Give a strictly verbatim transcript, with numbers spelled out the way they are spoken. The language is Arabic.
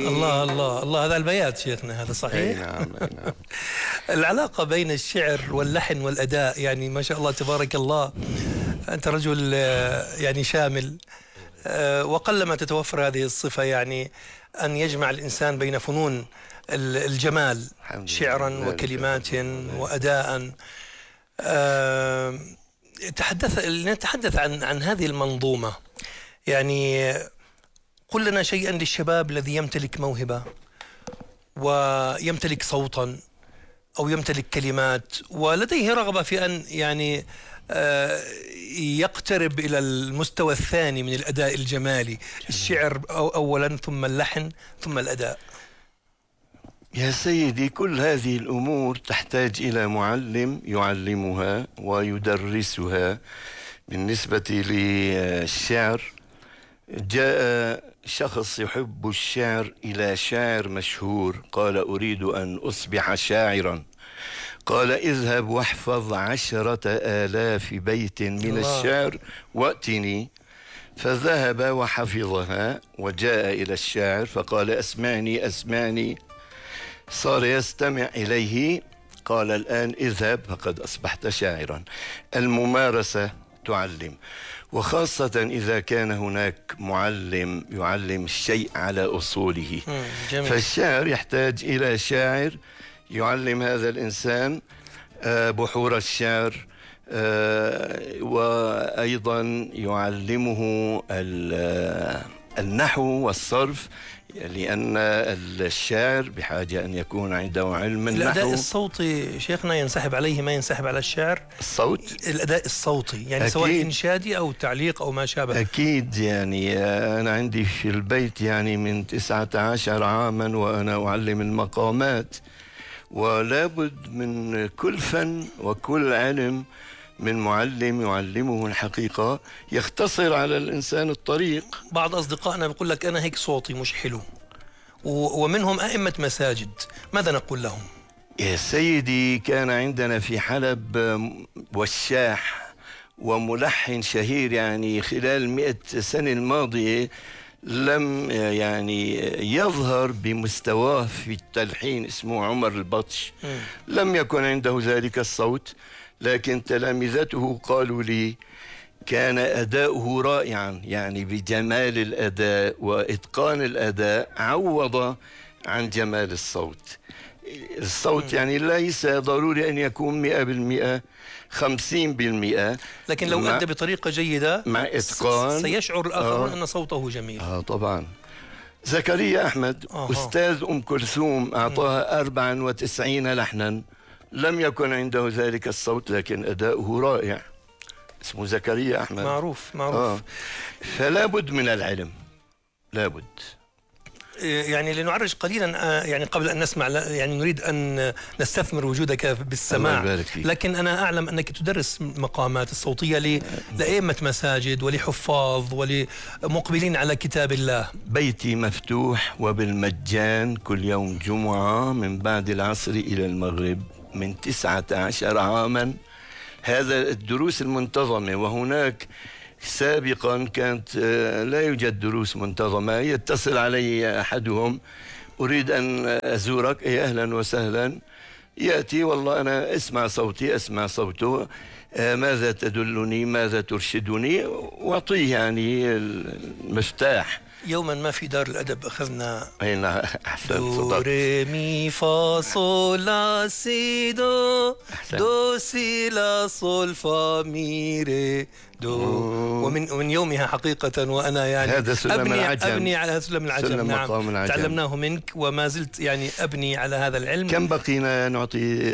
الله الله الله، هذا البيات شيخنا، هذا صحيح. أي نعم أي نعم. العلاقة بين الشعر واللحن والأداء، يعني ما شاء الله تبارك الله، أنت رجل يعني شامل، وقلما تتوفر هذه الصفة، يعني أن يجمع الإنسان بين فنون الجمال شعرا وكلمات وأداء. تحدث نتحدث عن عن هذه المنظومة، يعني قل لنا شيئا للشباب الذي يمتلك موهبة ويمتلك صوتا أو يمتلك كلمات ولديه رغبة في أن يعني يقترب إلى المستوى الثاني من الأداء الجمالي، الشعر أولا ثم اللحن ثم الأداء. يا سيدي، كل هذه الأمور تحتاج إلى معلم يعلمها ويدرسها. بالنسبة للشعر، جاء شخص يحب الشعر إلى شاعر مشهور، قال: أريد أن أصبح شاعرا. قال: اذهب واحفظ عشرة آلاف بيت من الله. الشعر وأتني. فذهب وحفظها وجاء إلى الشاعر فقال: أسمعني أسمعني. صار يستمع إليه. قال: الآن اذهب فقد أصبحت شاعرا. الممارسة تعلم، وخاصة إذا كان هناك معلم يعلم الشيء على أصوله. فالشاعر يحتاج إلى شاعر يعلم هذا الإنسان بحور الشعر، وأيضا يعلمه النحو والصرف، لأن الشاعر بحاجة أن يكون عنده علم النحو. الأداء الصوتي شيخنا ينسحب عليه ما ينسحب على الشعر؟ الصوت؟ الأداء الصوتي يعني أكيد. سواء إنشادي أو تعليق أو ما شابه. أكيد. يعني أنا عندي في البيت يعني من تسعة عشر عاما وأنا أعلم المقامات، ولا بد من كل فن وكل علم من معلم يعلمه الحقيقة، يختصر على الإنسان الطريق. بعض أصدقائنا بيقول لك أنا هيك صوتي مش حلو، ومنهم أئمة مساجد، ماذا نقول لهم؟ يا سيدي، كان عندنا في حلب وشاح وملحن شهير، يعني خلال المئة سنة الماضية لم يعني يظهر بمستواه في التلحين، اسمه عمر البطش. م. لم يكن عنده ذلك الصوت، لكن تلامذته قالوا لي كان أداؤه رائعا، يعني بجمال الأداء وإتقان الأداء عوض عن جمال الصوت. الصوت يعني ليس ضروري أن يكون مئة بالمئة، خمسين بالمئة، لكن لو أدى بطريقة جيدة مع إتقان سيشعر الآخرون آه أن صوته جميل. آه طبعا. زكريا أحمد آه. أستاذ أم كلثوم أعطاها أربعا وتسعين لحنا، لم يكن عنده ذلك الصوت لكن أداؤه رائع. اسمه زكريا أحمد، معروف معروف. آه. فلا بد من العلم، لا بد. يعني لنعرج قليلا، يعني قبل أن نسمع، يعني نريد أن نستثمر وجودك بالسماع، لكن أنا أعلم أنك تدرس مقامات الصوتية لأئمة مساجد ولحفاظ ولمقبلين على كتاب الله. بيتي مفتوح وبالمجان كل يوم جمعة من بعد العصر إلى المغرب من تسعة عشر عاما. هذا الدروس المنتظمة، وهناك سابقا كانت لا يوجد دروس منتظمة. يتصل علي أحدهم: أريد أن أزورك. يا أهلا وسهلا. يأتي: والله أنا أسمع صوتي أسمع صوته، ماذا تدلني ماذا ترشدني، وأعطيه يعني المفتاح. يوما ما في دار الأدب أخذنا أي نعم، أحسن. دو ري مي فا صول لا سي دو دو سي لا صول فا مي ري دو، ومن ومن يومها حقيقة وأنا يعني هذا سلم أبني العجم. أبني على سلم العجم. سلم نعم، العجم. تعلمناه منك وما زلت يعني أبني على هذا العلم. كم بقينا نعطي